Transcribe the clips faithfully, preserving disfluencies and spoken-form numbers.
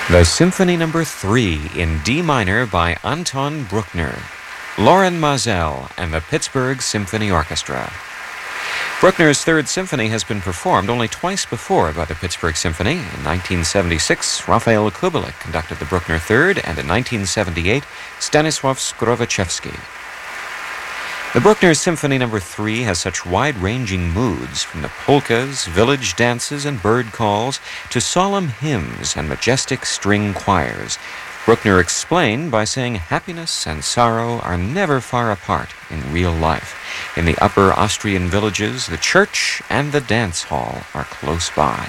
The Symphony Number three in D minor by Anton Bruckner, Loren Maazel and the Pittsburgh Symphony Orchestra. Bruckner's Third Symphony has been performed only twice before by the Pittsburgh Symphony. In nineteen seventy-six, Raphael Kubelik conducted the Bruckner Third, and in nineteen seventy-eight, Stanisław Skrowaczewski. The Bruckner Symphony Number three has such wide-ranging moods, from the polkas, village dances, and bird calls to solemn hymns and majestic string choirs. Bruckner explained by saying happiness and sorrow are never far apart in real life. In the upper Austrian villages, the church and the dance hall are close by.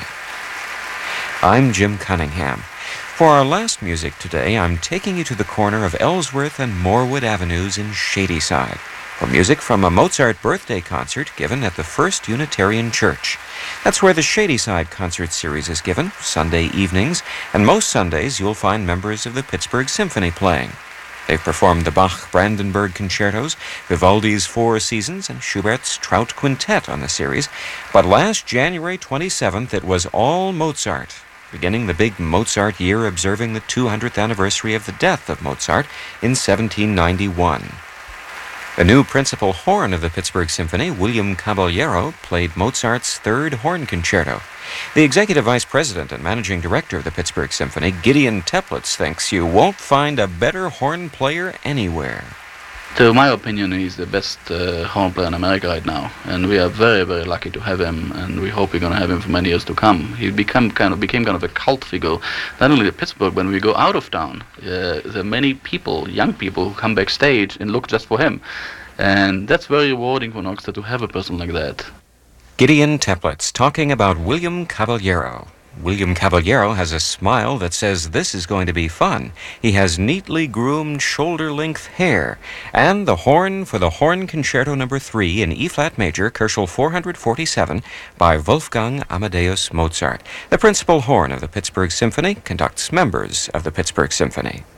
I'm Jim Cunningham. For our last music today, I'm taking you to the corner of Ellsworth and Morewood Avenues in Shadyside for music from a Mozart birthday concert given at the First Unitarian Church. That's where the Shadyside concert series is given, Sunday evenings, and most Sundays you'll find members of the Pittsburgh Symphony playing. They've performed the Bach Brandenburg concertos, Vivaldi's Four Seasons, and Schubert's Trout Quintet on the series. But last January twenty-seventh, it was all Mozart, beginning the big Mozart year, observing the two hundredth anniversary of the death of Mozart in seventeen ninety-one. The new principal horn of the Pittsburgh Symphony, William Caballero, played Mozart's Third Horn Concerto. The executive vice president and managing director of the Pittsburgh Symphony, Gideon Teplitz, thinks you won't find a better horn player anywhere. To my opinion, he's the best uh, horn player in America right now, and we are very, very lucky to have him, and we hope we're going to have him for many years to come. He become kind of became kind of a cult figure, not only in Pittsburgh. When we go out of town, uh, there are many people, young people, who come backstage and look just for him, and that's very rewarding for an orchestra to have a person like that. Gideon Teplitz talking about William Caballero. William Caballero has a smile that says this is going to be fun. He has neatly groomed shoulder-length hair, and the horn for the Horn Concerto Number three in E-flat major, Koelschel four forty-seven, by Wolfgang Amadeus Mozart. The principal horn of the Pittsburgh Symphony conducts members of the Pittsburgh Symphony.